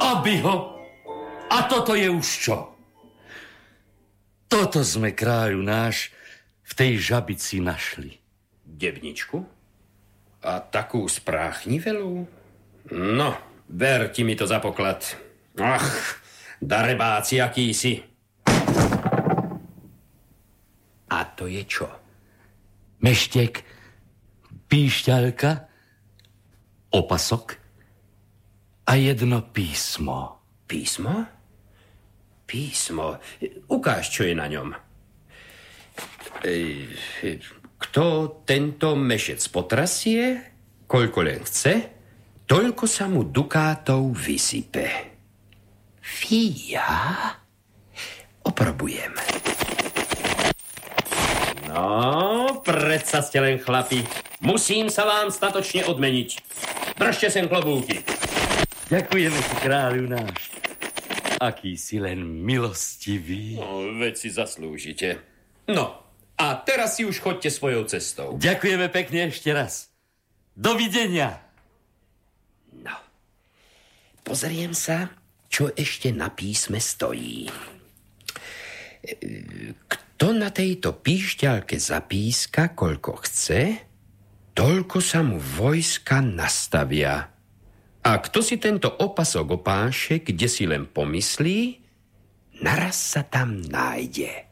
Abyho! A toto je už čo? Toto sme, kráľu náš, v tej žabici našli. Debničku? A takú spráchnivelú? No, ver ti mi to za poklad. Ach, darebáci akýsi. A to je čo? Meštek, píšťalka, opasok a jedno písmo. Písmo? Písmo. Ukáž, čo je na ňom. Kto tento mešec potrasie, koľko len chce, toľko sa mu dukátov vysype. Fíja? Oprobujem. No, predsa ste len chlapi. Musím sa vám statočne odmeniť. Držte sem klobúky. Ďakujeme si, kráľu náš. Aký si len milostivý. No, veď si zaslúžite. No, a teraz si už choďte svojou cestou. Ďakujeme pekne ešte raz. Dovidenia. No, pozriem sa, čo ešte na písme stojí. Kto na tejto píšťalke zapíska, koľko chce, toľko sa mu vojska nastavia. A kto si tento opasok opáše, kde si len pomyslí, naraz sa tam nájde.